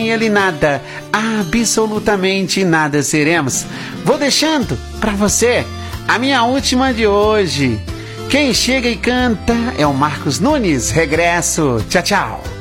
sem ele nada, absolutamente nada seremos. Vou deixando pra você a minha última de hoje. Quem chega e canta é o Marcos Nunes. Regresso. Tchau, tchau.